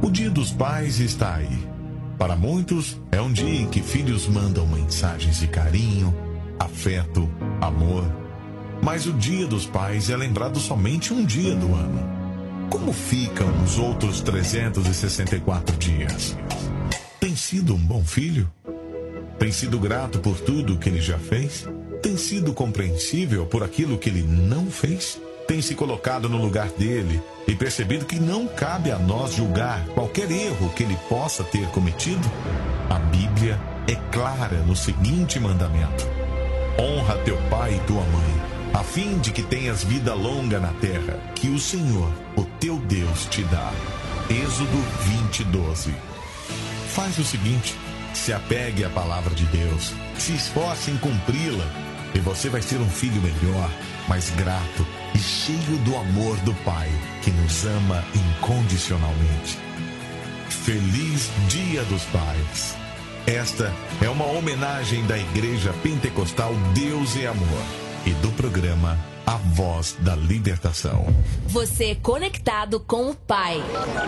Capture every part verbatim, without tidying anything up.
O Dia dos Pais está aí. Para muitos, é um dia em que filhos mandam mensagens de carinho, afeto, amor. Mas o Dia dos Pais é lembrado somente um dia do ano. Como ficam os outros trezentos e sessenta e quatro dias? Tem sido um bom filho? Tem sido grato por tudo que ele já fez? Tem sido compreensível por aquilo que ele não fez? Tem se colocado no lugar dele e percebido que não cabe a nós julgar qualquer erro que ele possa ter cometido? A Bíblia é clara no seguinte mandamento: honra teu pai e tua mãe, a fim de que tenhas vida longa na terra, que o Senhor, o teu Deus, te dá. Êxodo vinte, doze. Faz o seguinte: se apegue à palavra de Deus, se esforce em cumpri-la, e você vai ser um filho melhor, mais grato e cheio do amor do Pai, que nos ama incondicionalmente. Feliz Dia dos Pais! Esta é uma homenagem da Igreja Pentecostal Deus e Amor e do programa A Voz da Libertação. Você conectado com o Pai.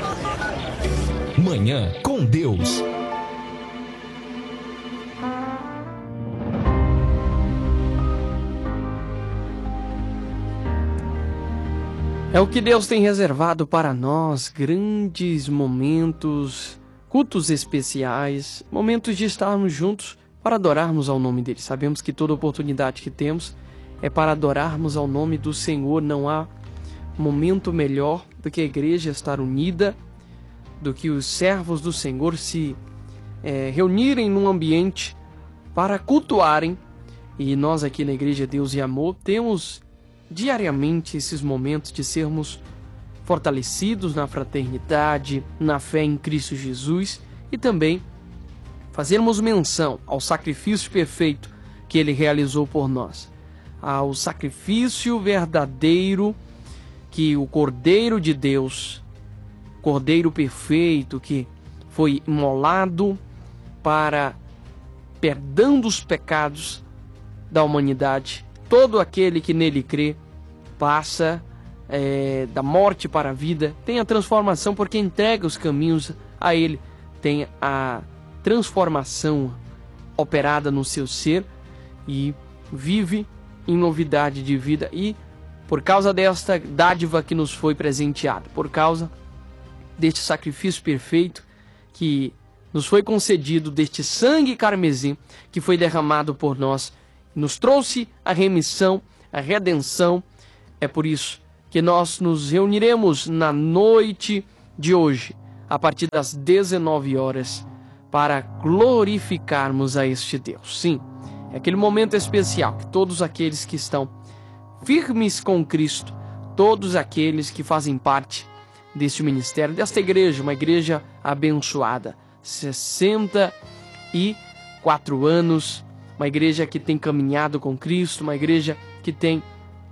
Manhã com Deus. É o que Deus tem reservado para nós, grandes momentos, cultos especiais, momentos de estarmos juntos para adorarmos ao nome dele. Sabemos que toda oportunidade que temos é para adorarmos ao nome do Senhor. Não há momento melhor do que a igreja estar unida, do que os servos do Senhor se é, reunirem num ambiente para cultuarem. E nós aqui na Igreja Deus e Amor temos diariamente esses momentos de sermos fortalecidos na fraternidade, na fé em Cristo Jesus e também fazermos menção ao sacrifício perfeito que ele realizou por nós, ao sacrifício verdadeiro que o Cordeiro de Deus, Cordeiro perfeito que foi imolado para perdão dos pecados da humanidade. Todo aquele que nele crê passa é, da morte para a vida, tem a transformação porque entrega os caminhos a ele, tem a transformação operada no seu ser e vive em novidade de vida. E por causa desta dádiva que nos foi presenteada, por causa deste sacrifício perfeito que nos foi concedido, deste sangue carmesim que foi derramado por nós, nos trouxe a remissão, a redenção. É por isso que nós nos reuniremos na noite de hoje, a partir das dezenove horas, para glorificarmos a este Deus. Sim, é aquele momento especial que todos aqueles que estão firmes com Cristo, todos aqueles que fazem parte deste ministério, desta igreja, uma igreja abençoada, sessenta e quatro anos, uma igreja que tem caminhado com Cristo, uma igreja que tem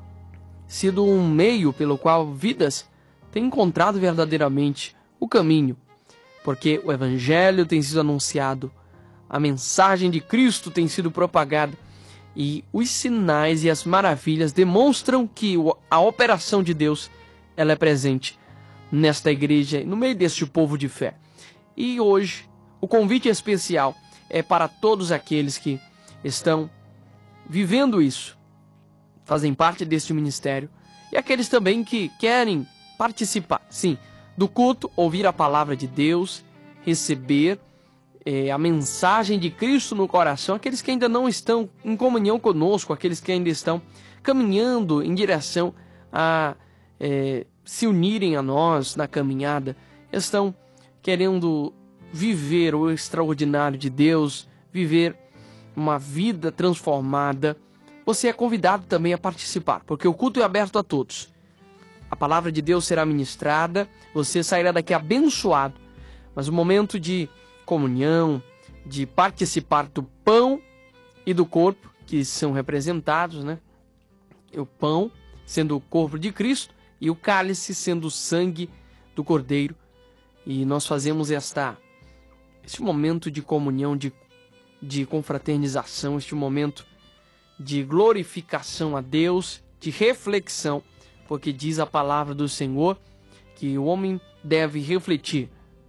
sido um meio pelo qual vidas têm encontrado verdadeiramente o caminho, porque o Evangelho tem sido anunciado, a mensagem de Cristo tem sido propagada e os sinais e as maravilhas demonstram que a operação de Deus ela é presente nesta igreja, no meio deste povo de fé. E hoje o convite especial é para todos aqueles que estão vivendo isso, fazem parte deste ministério, e aqueles também que querem participar, sim, do culto, ouvir a palavra de Deus, receber é, a mensagem de Cristo no coração, aqueles que ainda não estão em comunhão conosco, aqueles que ainda estão caminhando em direção a é, se unirem a nós na caminhada, estão querendo viver o extraordinário de Deus, viver uma vida transformada. Você é convidado também a participar, porque o culto é aberto a todos. A palavra de Deus será ministrada, você sairá daqui abençoado, mas o momento de comunhão, de participar do pão e do corpo, que são representados, né? O pão sendo o corpo de Cristo e o cálice sendo o sangue do Cordeiro. E nós fazemos esta, este momento de comunhão, de de confraternização, este momento de glorificação a Deus, de reflexão, porque diz a palavra do Senhor que o homem deve refletir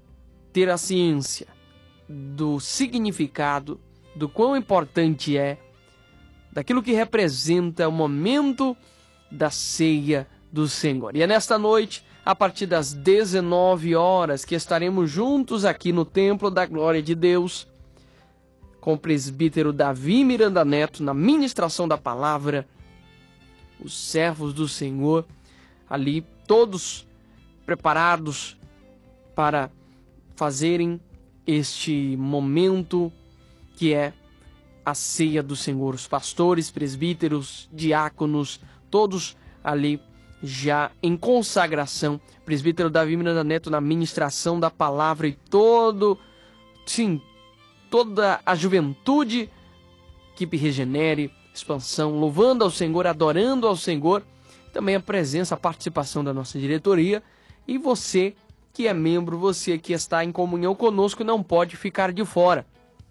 ter a ciência do significado, do quão importante é, daquilo que representa o momento da ceia do Senhor. E é nesta noite, a partir das dezenove horas, que estaremos juntos aqui no Templo da Glória de Deus, com o presbítero Davi Miranda Neto, na ministração da palavra, os servos do Senhor, ali todos preparados para fazerem este momento que é a ceia do Senhor. Os pastores, presbíteros, diáconos, todos ali já em consagração. Presbítero Davi Miranda Neto na ministração da palavra e todo, sim, toda a juventude, equipe Regenere, expansão, louvando ao Senhor, adorando ao Senhor. Também a presença, a participação da nossa diretoria e você que é membro, você que está em comunhão conosco, não pode ficar de fora.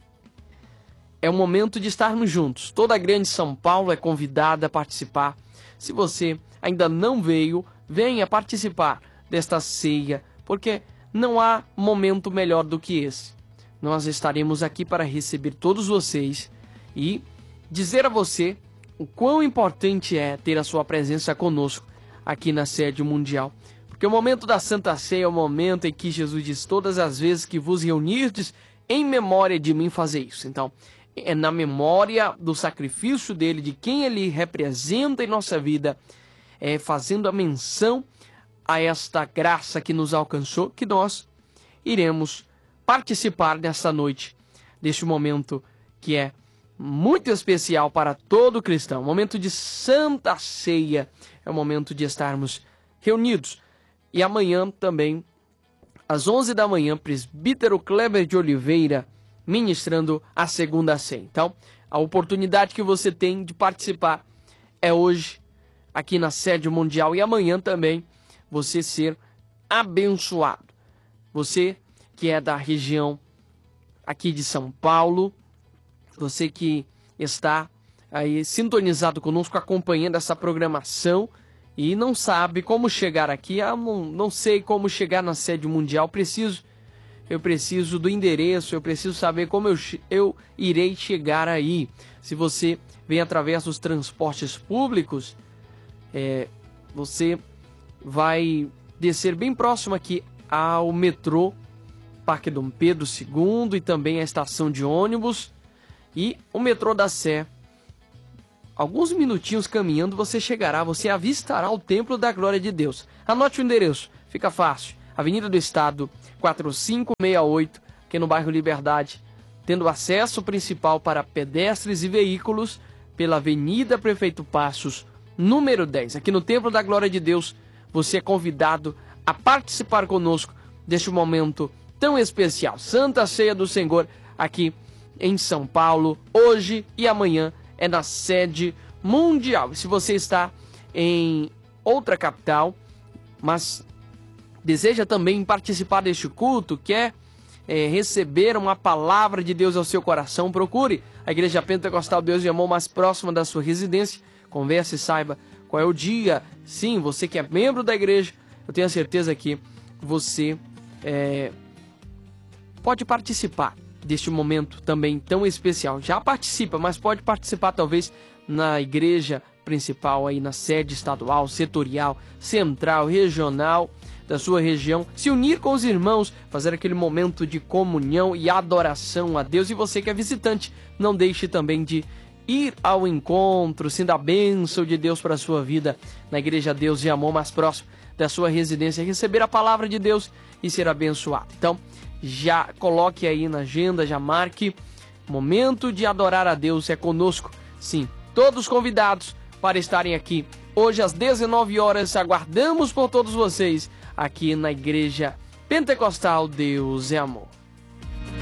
É o momento de estarmos juntos. Toda a grande São Paulo é convidada a participar. Se você ainda não veio, venha participar desta ceia, porque não há momento melhor do que esse. Nós estaremos aqui para receber todos vocês e dizer a você o quão importante é ter a sua presença conosco aqui na sede mundial. Porque o momento da Santa Ceia é o momento em que Jesus diz: todas as vezes que vos reunirdes, em memória de mim fazer isso. Então, é na memória do sacrifício dele, de quem ele representa em nossa vida, é fazendo a menção a esta graça que nos alcançou, que nós iremos participar nesta noite, deste momento que é muito especial para todo cristão. O momento de Santa Ceia é o momento de estarmos reunidos. E amanhã também, às onze da manhã, presbítero Kleber de Oliveira ministrando a segunda ceia. Então, a oportunidade que você tem de participar é hoje, aqui na sede mundial, e amanhã também você ser abençoado. Você que é da região aqui de São Paulo, você que está aí sintonizado conosco, acompanhando essa programação e não sabe como chegar aqui, ah, não, não sei como chegar na sede mundial, preciso, eu preciso do endereço, eu preciso saber como eu, eu irei chegar aí. Se você vem através dos transportes públicos, é, você vai descer bem próximo aqui ao metrô Parque Dom Pedro segundo e também a estação de ônibus e o metrô da Sé. Alguns minutinhos caminhando você chegará, você avistará o Templo da Glória de Deus. Anote o endereço, fica fácil. Avenida do Estado, quatro cinco seis oito, aqui no bairro Liberdade, tendo acesso principal para pedestres e veículos pela Avenida Prefeito Passos, número dez. Aqui no Templo da Glória de Deus, você é convidado a participar conosco deste momento tão especial. Santa Ceia do Senhor, aqui em São Paulo, hoje e amanhã, é na sede mundial. E se você está em outra capital, mas deseja também participar deste culto, quer é, receber uma palavra de Deus ao seu coração, procure a Igreja Pentecostal Deus e Amor mais próxima da sua residência, converse e saiba qual é o dia. Sim, você que é membro da igreja, eu tenho a certeza que você é, pode participar deste momento também tão especial. Já participa, mas pode participar talvez na igreja principal, aí na sede estadual, setorial, central, regional da sua região, se unir com os irmãos, fazer aquele momento de comunhão e adoração a Deus. E você que é visitante, não deixe também de ir ao encontro, sendo a bênção de Deus para a sua vida na Igreja Deus e Amor mais próximo da sua residência, receber a palavra de Deus e ser abençoado. Então, já coloque aí na agenda, já marque, momento de adorar a Deus é conosco. Sim, todos convidados para estarem aqui hoje às dezenove horas, aguardamos por todos vocês aqui na Igreja Pentecostal Deus é Amor.